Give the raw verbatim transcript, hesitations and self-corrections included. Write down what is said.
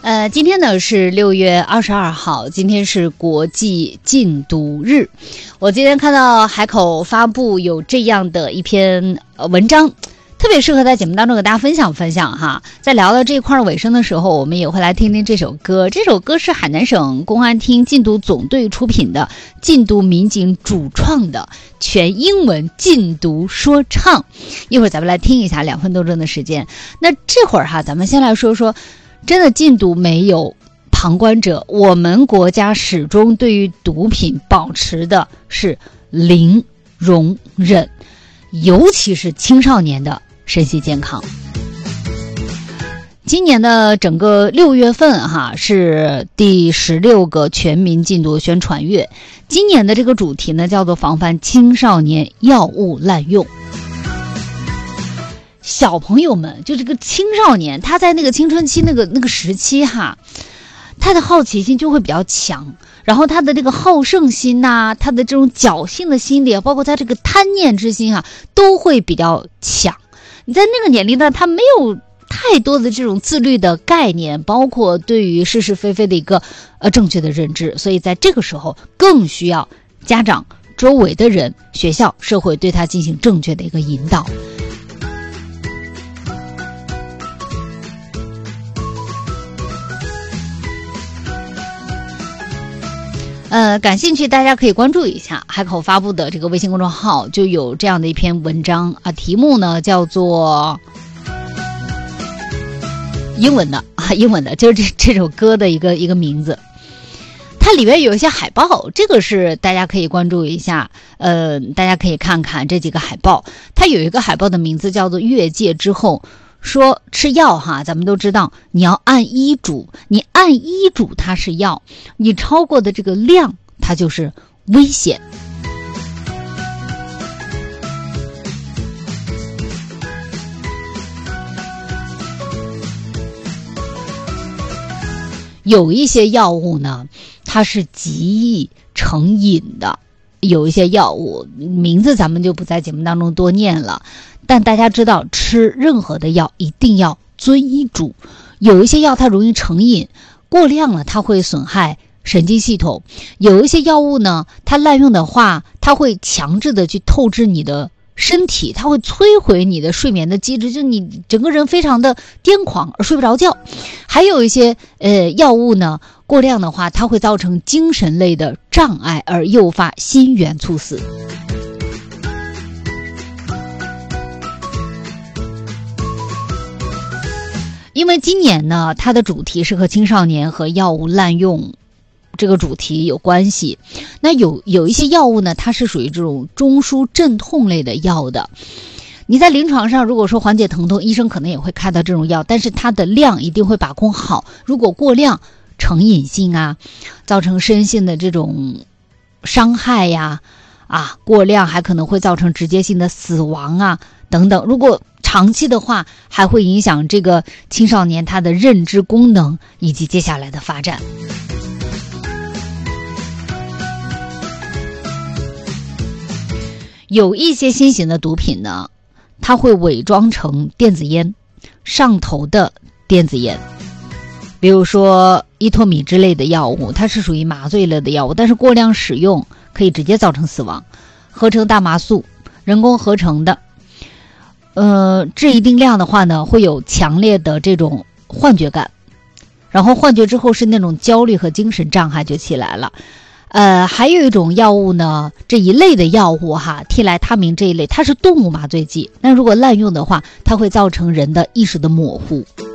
呃，今天呢是六月二十二号，今天是国际禁毒日。我今天看到海口发布有这样的一篇呃文章，特别适合在节目当中给大家分享分享哈。在聊到这块尾声的时候，我们也会来听听这首歌。这首歌是海南省公安厅禁毒总队出品的，禁毒民警主创的全英文禁毒说唱。一会儿咱们来听一下，两分多钟的时间。那这会儿哈，咱们先来说说，真的禁毒没有旁观者，我们国家始终对于毒品保持的是零容忍，尤其是青少年的身心健康。今年的整个六月份哈是第十六个全民禁毒宣传月，今年的这个主题呢叫做防范青少年药物滥用。小朋友们，就这个青少年，他在那个青春期那个那个时期哈，他的好奇心就会比较强，然后他的这个好胜心呐、啊，他的这种侥幸的心理，包括他这个贪念之心哈、啊，都会比较强。你在那个年龄呢，他没有太多的这种自律的概念，包括对于是是非非的一个呃正确的认知，所以在这个时候更需要家长、周围的人、学校、社会对他进行正确的一个引导。呃，感兴趣大家可以关注一下海口发布的这个微信公众号，就有这样的一篇文章啊，题目呢叫做英文的啊，英文的就是这这首歌的一个一个名字。它里面有一些海报，这个是大家可以关注一下，呃，大家可以看看这几个海报。它有一个海报的名字叫做越界之后。说吃药哈，咱们都知道你要按医嘱，你按医嘱它是药，你超过的这个量它就是危险。有一些药物呢，它是极易成瘾的，有一些药物名字咱们就不在节目当中多念了。但大家知道，吃任何的药一定要遵医嘱。有一些药它容易成瘾，过量了它会损害神经系统。有一些药物呢，它滥用的话，它会强制的去透支你的身体，它会摧毁你的睡眠的机制，就你整个人非常的癫狂而睡不着觉。还有一些呃药物呢，过量的话，它会造成精神类的障碍而诱发心源猝死。因为今年呢，它的主题是和青少年和药物滥用这个主题有关系。那有有一些药物呢，它是属于这种中枢镇痛类的药的。你在临床上如果说缓解疼痛，医生可能也会开到这种药，但是它的量一定会把控好。如果过量，成瘾性啊，造成身心的这种伤害呀，啊，过量还可能会造成直接性的死亡啊等等。如果长期的话，还会影响这个青少年他的认知功能以及接下来的发展。有一些新型的毒品呢，它会伪装成电子烟，上头的电子烟。比如说依托米之类的药物，它是属于麻醉类的药物，但是过量使用可以直接造成死亡。合成大麻素，人工合成的。呃，治一定量的话呢，会有强烈的这种幻觉感，然后幻觉之后是那种焦虑和精神障碍就起来了。呃，还有一种药物呢，这一类的药物哈，替来他明这一类，它是动物麻醉剂，那如果滥用的话，它会造成人的意识的模糊。